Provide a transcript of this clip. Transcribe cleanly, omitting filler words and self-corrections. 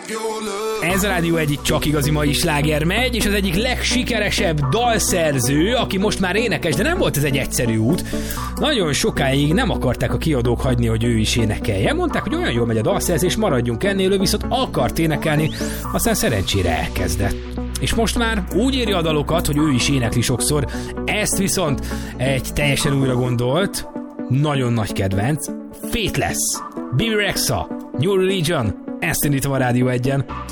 Ez a Rádió egyik csak igazi mai sláger megy, és az egyik legsikeresebb dalszerző, aki most már énekes, de nem volt ez egy egyszerű út. Nagyon sokáig nem akarták a kiadók hagyni, hogy ő is énekelje. Mondták, hogy olyan jól megy a dalszerzés, maradjunk ennél, ő viszont akart énekelni, aztán szerencsére elkezdett. És most már úgy írja a dalokat, hogy ő is énekli sokszor. Ezt viszont egy teljesen újra gondolt, nagyon nagy kedvenc, Faithless, Bebe Rexha, New Religion, ezt indítom a Rádió 1-en.